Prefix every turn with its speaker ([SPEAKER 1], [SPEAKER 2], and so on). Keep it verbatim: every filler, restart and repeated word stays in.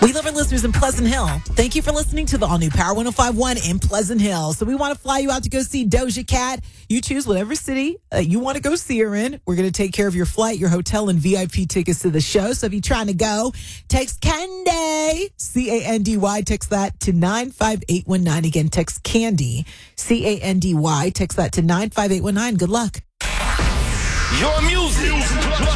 [SPEAKER 1] We love our listeners in Pleasant Hill. Thank you for listening to the all-new Power one oh five point one in Pleasant Hill. So we want to fly you out to go see Doja Cat. You choose whatever city uh, you want to go see her in. We're going to take care of your flight, your hotel, and V I P tickets to the show. So if you're trying to go, text Candy, C A N D Y. Text that to nine five eight one nine. Again, text Candy, C A N D Y. Text that to nine five eight one nine. Good luck.
[SPEAKER 2] Your music.